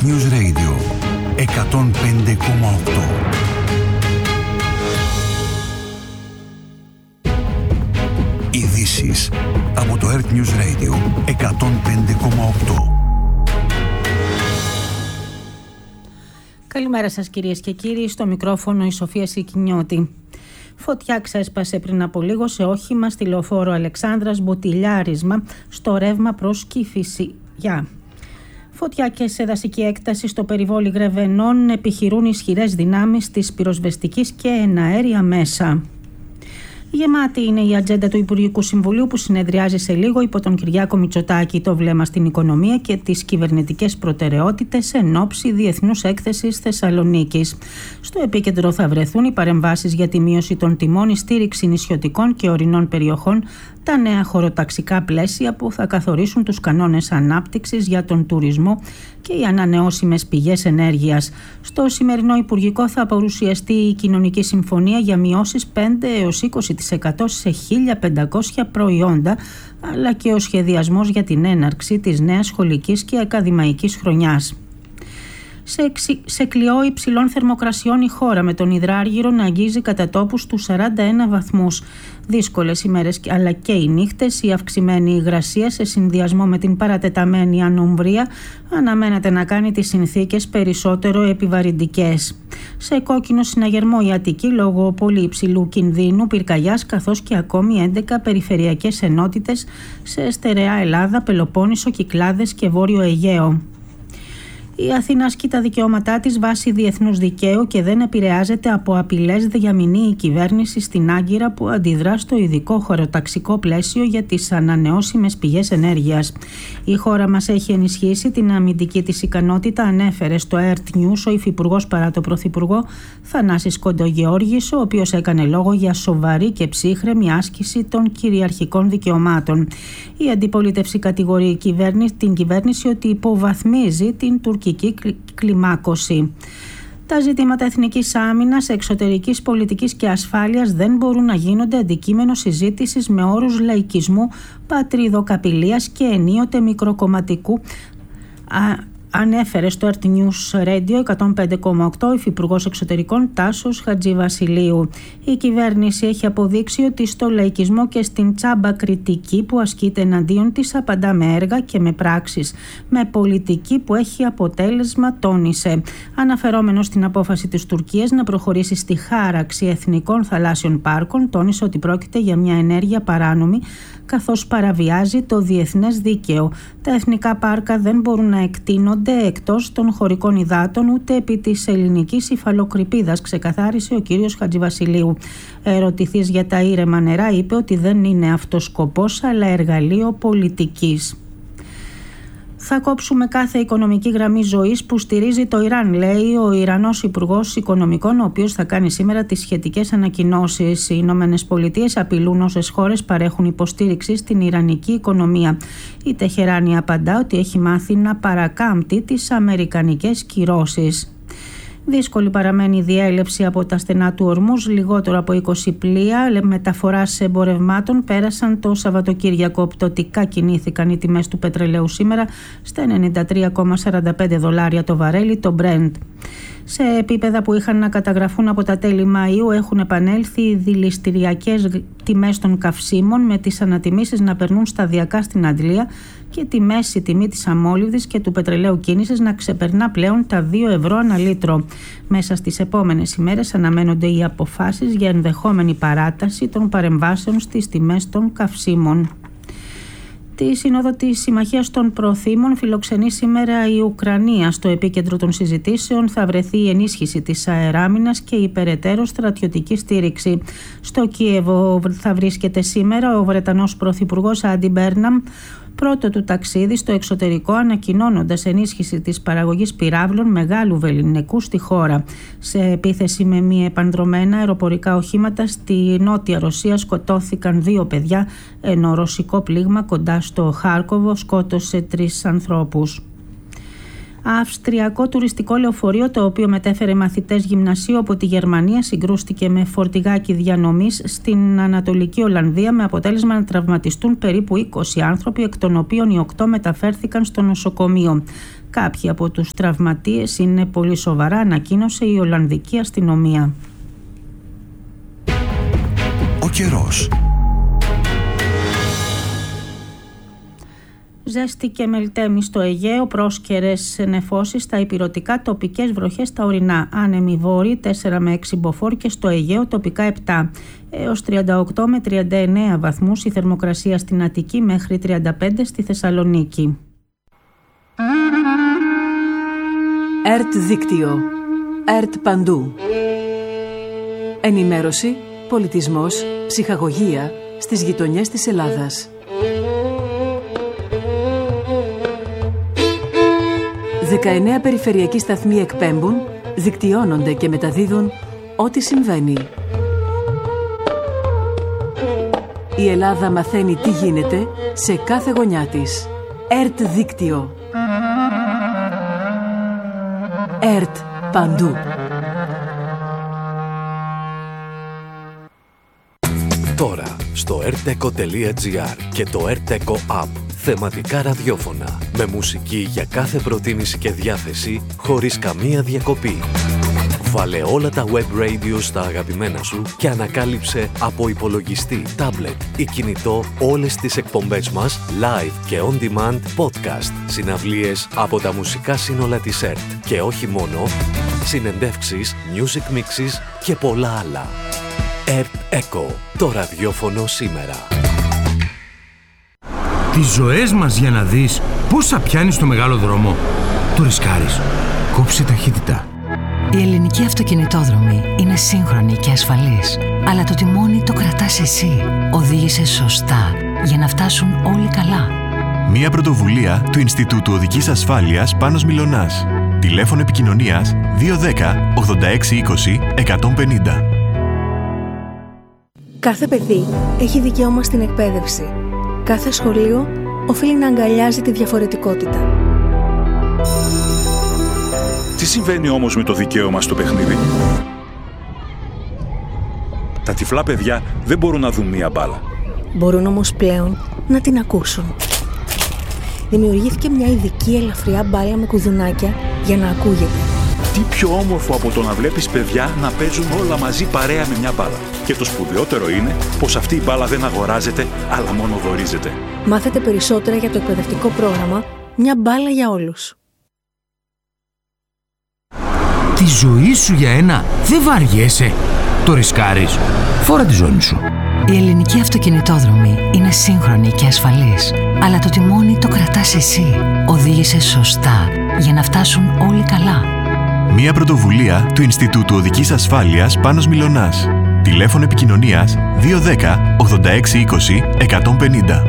Earth News Radio 105,8. Ειδήσεις από το Earth News Radio 105,8. Καλημέρα σας κυρίες και κύριοι, στο μικρόφωνο η Σοφία Σικινιώτη. Φωτιά ξέσπασε πριν από λίγο σε όχημα στη λεωφόρο Αλεξάνδρας, μποτιλιάρισμα στο ρεύμα προς Κηφισιά. Φωτιά και σε δασική έκταση στο περιβόλι Γρεβενών επιχειρούν ισχυρές δυνάμεις της πυροσβεστικής και εναέρια μέσα. Γεμάτη είναι η ατζέντα του Υπουργικού Συμβουλίου που συνεδριάζει σε λίγο υπό τον Κυριάκο Μητσοτάκη. Το βλέμμα στην οικονομία και τις κυβερνητικές προτεραιότητες εν ώψη Διεθνούς Έκθεσης Θεσσαλονίκης. Στο επίκεντρο θα βρεθούν οι παρεμβάσεις για τη μείωση των τιμών, η στήριξη νησιωτικών και ορεινών περιοχών, τα νέα χωροταξικά πλαίσια που θα καθορίσουν τους κανόνες ανάπτυξης για τον τουρισμό και οι ανανεώσιμες πηγές ενέργειας. Στο σημερινό Υπουργικό θα παρουσιαστεί η Κοινωνική Συμφωνία για μειώσεις 5 έως 20% σε 1.500 προϊόντα, αλλά και ο σχεδιασμός για την έναρξη της νέας σχολικής και ακαδημαϊκής χρονιάς. Σε κλειό υψηλών θερμοκρασιών η χώρα, με τον υδράργυρο να αγγίζει κατά τόπους τους 41 βαθμούς. Δύσκολες ημέρες αλλά και οι νύχτες, η αυξημένη υγρασία σε συνδυασμό με την παρατεταμένη ανομβρία αναμένεται να κάνει τις συνθήκες περισσότερο επιβαρυντικές. Σε κόκκινο συναγερμό η Αττική λόγω πολύ υψηλού κινδύνου πυρκαγιάς, καθώς και ακόμη 11 περιφερειακές ενότητες σε στερεά Ελλάδα, Πελοπόννησο, Κυκλάδες και Βόρειο Αιγαίο. Η Αθήνα ασκεί τα δικαιώματά της βάσει διεθνούς δικαίου και δεν επηρεάζεται από απειλές, διαμηνεί η κυβέρνηση στην Άγκυρα που αντιδρά στο ειδικό χωροταξικό πλαίσιο για τις ανανεώσιμες πηγές ενέργειας. Η χώρα μας έχει ενισχύσει την αμυντική της ικανότητα, ανέφερε στο Earth News ο υφυπουργός παρά το πρωθυπουργό Θανάσης Κοντογεώργης, ο οποίος έκανε λόγο για σοβαρή και ψύχρεμη άσκηση των κυριαρχικών δικαιωμάτων. Η αντιπολίτευση κατηγορεί την κυβέρνηση ότι υποβαθμίζει την τουρκική κλιμάκωση. Τα ζητήματα εθνικής άμυνας, εξωτερικής πολιτικής και ασφάλειας δεν μπορούν να γίνονται αντικείμενο συζήτησης με όρους λαϊκισμού, πατριδοκαπηλείας και ενίοτε μικροκομματικού, ανέφερε στο Earth News Radio 105,8 ο Υφυπουργός Εξωτερικών Τάσος Χατζηβασιλείου. Η κυβέρνηση έχει αποδείξει ότι στο λαϊκισμό και στην τσάμπα κριτική που ασκείται εναντίον της απαντά με έργα και με πράξεις, με πολιτική που έχει αποτέλεσμα, τόνισε. Αναφερόμενος στην απόφαση της Τουρκίας να προχωρήσει στη χάραξη εθνικών θαλάσσιων πάρκων, τόνισε ότι πρόκειται για μια ενέργεια παράνομη, καθώς παραβιάζει το διεθνές δίκαιο. Τα εθνικά πάρκα δεν μπορούν να εκτείνονται εκτός των χωρικών υδάτων ούτε επί της ελληνικής υφαλοκρηπίδας, ξεκαθάρισε ο κύριος Χατζηβασιλείου. Ερωτηθείς για τα ήρεμα νερά, είπε ότι δεν είναι αυτός σκοπός αλλά εργαλείο πολιτικής. Θα κόψουμε κάθε οικονομική γραμμή ζωής που στηρίζει το Ιράν, λέει ο Ιρανός Υπουργός Οικονομικών, ο οποίος θα κάνει σήμερα τις σχετικές ανακοινώσεις. Οι Ηνωμένες Πολιτείες απειλούν όσες χώρες παρέχουν υποστήριξη στην ιρανική οικονομία. Η Τεχεράνη απαντά ότι έχει μάθει να παρακάμπτει τις αμερικανικές κυρώσεις. Δύσκολη παραμένει η διέλευση από τα στενά του Ορμούζ. Λιγότερο από 20 πλοία μεταφοράς εμπορευμάτων πέρασαν το Σαββατοκύριακο. Πτωτικά κινήθηκαν οι τιμές του πετρελαίου σήμερα στα $93,45 το βαρέλι, το Brent. Σε επίπεδα που είχαν να καταγραφούν από τα τέλη Μαΐου έχουν επανέλθει οι δηληστηριακές τιμές των καυσίμων, με τις ανατιμήσεις να περνούν σταδιακά στην αντλία και τη μέση τιμή της αμόλυβδης και του πετρελαίου κίνησης να ξεπερνά πλέον τα 2 ευρώ ανά λίτρο. Μέσα στις επόμενες ημέρες αναμένονται οι αποφάσεις για ενδεχόμενη παράταση των παρεμβάσεων στις τιμές των καυσίμων. Τη Σύνοδο της Συμμαχίας των Προθήμων φιλοξενεί σήμερα η Ουκρανία. Στο επίκεντρο των συζητήσεων θα βρεθεί η ενίσχυση της αεράμινας και η περαιτέρω στρατιωτική στήριξη. Στο Κίεβο θα βρίσκεται σήμερα ο Βρετανός Πρωθυπουργός Άντι Μπέρναμ, πρώτο του ταξίδι στο εξωτερικό, ανακοινώνοντας ενίσχυση της παραγωγής πυράβλων μεγάλου βεληνικού στη χώρα. Σε επίθεση με μη επανδρομένα αεροπορικά οχήματα στη Νότια Ρωσία σκοτώθηκαν 2 παιδιά, ενώ ρωσικό πλήγμα κοντά στο Χάρκοβο σκότωσε 3 ανθρώπους. Αυστριακό τουριστικό λεωφορείο, το οποίο μετέφερε μαθητές γυμνασίου από τη Γερμανία, συγκρούστηκε με φορτηγάκι διανομής στην Ανατολική Ολλανδία, με αποτέλεσμα να τραυματιστούν περίπου 20 άνθρωποι, εκ των οποίων οι 8 μεταφέρθηκαν στο νοσοκομείο. Κάποιοι από τους τραυματίες είναι πολύ σοβαρά, ανακοίνωσε η Ολλανδική αστυνομία. Ο καιρός. Ζέστη και μελτέμι στο Αιγαίο, πρόσκαιρες νεφώσεις στα ηπειρωτικά, τοπικές βροχές στα ορεινά. Άνεμοι βόρειοι 4 με 6 μποφόρ και στο Αιγαίο τοπικά 7. Έως 38 με 39 βαθμούς η θερμοκρασία στην Αττική, μέχρι 35 στη Θεσσαλονίκη. ΕΡΤ δίκτυο. ΕΡΤ παντού. Ενημέρωση, πολιτισμός, ψυχαγωγία στις γειτονιές της Ελλάδας. 19 περιφερειακοί σταθμοί εκπέμπουν, δικτυώνονται και μεταδίδουν ό,τι συμβαίνει. Η Ελλάδα μαθαίνει τι γίνεται σε κάθε γωνιά της. ΕΡΤ δίκτυο. ΕΡΤ παντού. Τώρα στο rteco.gr και το rteco app. Θεματικά ραδιόφωνα με μουσική για κάθε προτίμηση και διάθεση, χωρίς καμία διακοπή. Βάλε όλα τα web radio στα αγαπημένα σου και ανακάλυψε από υπολογιστή, τάμπλετ ή κινητό όλες τις εκπομπές μας live και on demand podcast, συναυλίες από τα μουσικά σύνολα της ΕΡΤ και όχι μόνο, συνεντεύξεις, music mixes και πολλά άλλα. ΕΡΤ Echo, το ραδιόφωνο σήμερα. Τις ζωές μας για να δεις πόσα πιάνεις στο μεγάλο δρόμο. Το ρισκάρεις. Κόψε ταχύτητα. Η ελληνική αυτοκινητόδρομη είναι σύγχρονη και ασφαλής, αλλά το τιμόνι το κρατάς εσύ. Οδήγησε σωστά για να φτάσουν όλοι καλά. Μια πρωτοβουλία του Ινστιτούτου Οδικής Ασφάλειας Πάνος Μιλωνάς. Τηλέφωνο επικοινωνίας 210 86 20 150. Κάθε παιδί έχει δικαίωμα στην εκπαίδευση. Κάθε σχολείο οφείλει να αγκαλιάζει τη διαφορετικότητα. Τι συμβαίνει όμως με το δικαίωμα στο παιχνίδι? Τα τυφλά παιδιά δεν μπορούν να δουν μία μπάλα. Μπορούν όμως πλέον να την ακούσουν. Δημιουργήθηκε μια ειδική ελαφριά μπάλα με κουδουνάκια για να ακούγεται. Τι πιο όμορφο από το να βλέπεις παιδιά να παίζουν όλα μαζί παρέα με μια μπάλα. Και το σπουδαιότερο είναι πως αυτή η μπάλα δεν αγοράζεται, αλλά μόνο δωρίζεται. Μάθετε περισσότερα για το εκπαιδευτικό πρόγραμμα «Μια μπάλα για όλους». Τη ζωή σου για ένα δεν βαριέσαι. Το ρισκάρεις. Φόρα τη ζώνη σου. Η ελληνική αυτοκινητόδρομη είναι σύγχρονη και ασφαλής, αλλά το τιμόνι το κρατάς εσύ. Οδήγησε σωστά για να φτάσουν όλοι καλά. Μια πρωτοβουλία του Ινστιτούτου Οδικής Ασφάλειας Πάνος Μιλωνάς. Τηλέφωνο επικοινωνίας 210 86 20 150.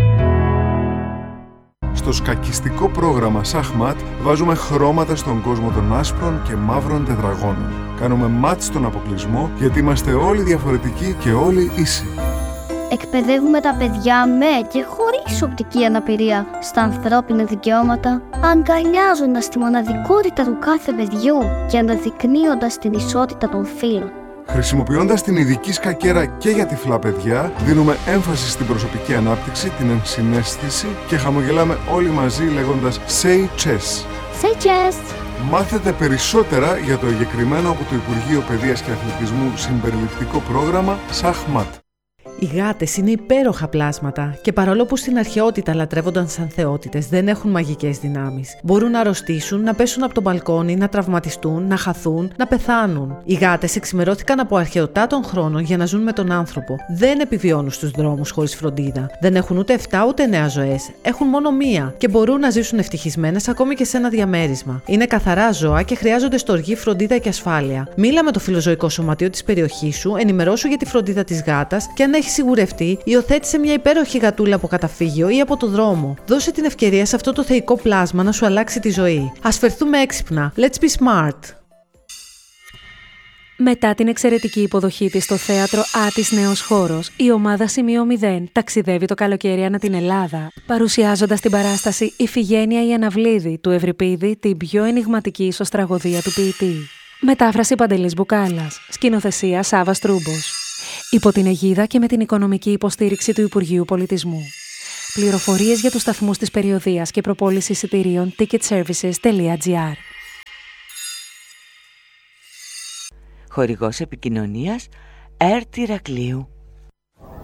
Στο σκακιστικό πρόγραμμα Σαχμάτ βάζουμε χρώματα στον κόσμο των άσπρων και μαύρων τετραγώνων. Κάνουμε μάτ στον αποκλεισμό γιατί είμαστε όλοι διαφορετικοί και όλοι ίσοι. Εκπαιδεύουμε τα παιδιά με και χωρίς οπτική αναπηρία στα ανθρώπινα δικαιώματα, αγκαλιάζοντας τη μοναδικότητα του κάθε παιδιού και αναδεικνύοντας την ισότητα των φύλων. Χρησιμοποιώντας την ειδική σκακέρα και για τυφλά παιδιά, δίνουμε έμφαση στην προσωπική ανάπτυξη, την ενσυναίσθηση και χαμογελάμε όλοι μαζί λέγοντας «Say chess». Say chess! Μάθετε περισσότερα για το εγκεκριμένο από το Υπουργείο Παιδείας και Αθλητισμού συμπεριληπτικό πρόγραμμα Σαχμάτ. Οι γάτες είναι υπέροχα πλάσματα και παρόλο που στην αρχαιότητα λατρεύονταν σαν θεότητες, δεν έχουν μαγικές δυνάμεις. Μπορούν να αρρωστήσουν, να πέσουν από το μπαλκόνι, να τραυματιστούν, να χαθούν, να πεθάνουν. Οι γάτες εξημερώθηκαν από αρχαιοτά των χρόνων για να ζουν με τον άνθρωπο. Δεν επιβιώνουν στους δρόμους χωρίς φροντίδα. Δεν έχουν ούτε 7 ούτε 9 ζωές. Έχουν μόνο μία και μπορούν να ζήσουν ευτυχισμένες ακόμη και σε ένα διαμέρισμα. Είναι καθαρά ζώα και χρειάζονται στοργή, φροντίδα και ασφάλεια. Μίλα με το φιλοζωικό σωματείο της περιοχής σου, ενημερώσου για τη φροντίδα της γάτας και αν έχει σιγουρευτεί, υιοθέτησε μια υπέροχη γατούλα από καταφύγιο ή από το δρόμο. Δώσε την ευκαιρία σε αυτό το θεϊκό πλάσμα να σου αλλάξει τη ζωή. Ας φερθούμε έξυπνα. Let's be smart. Μετά την εξαιρετική υποδοχή της στο θέατρο Άτης Νέος Χώρος, η ομάδα Σημείο 0 ταξιδεύει το καλοκαίρι ανά την Ελλάδα, παρουσιάζοντας την παράσταση «Ιφηγένεια η Αναβλίδη» του Ευρυπίδη, την πιο ενιγματική ισοστραγωδία του ποιητή. Μετάφραση Παντελής Μπουκάλας, σκηνοθεσία Σάββας Τρούμπος. Υπό την αιγίδα και με την οικονομική υποστήριξη του Υπουργείου Πολιτισμού. Πληροφορίες για τους σταθμούς της περιοδείας και προπόληση εισιτηρίων ticketservices.gr. Χορηγός επικοινωνίας ΕΡΤ Ηρακλείου.